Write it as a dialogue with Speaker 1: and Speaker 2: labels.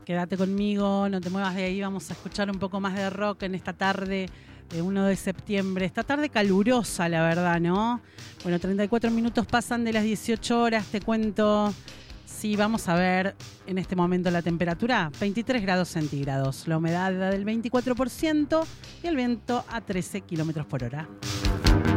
Speaker 1: Quédate conmigo, no te muevas de ahí, vamos a escuchar un poco más de rock en esta tarde de 1 de septiembre. Esta tarde calurosa, la verdad, ¿no? Bueno, 34 minutos pasan de las 18 horas, te cuento. Sí, vamos a ver en este momento la temperatura, 23 grados centígrados, la humedad del 24% y el viento a 13 kilómetros por hora.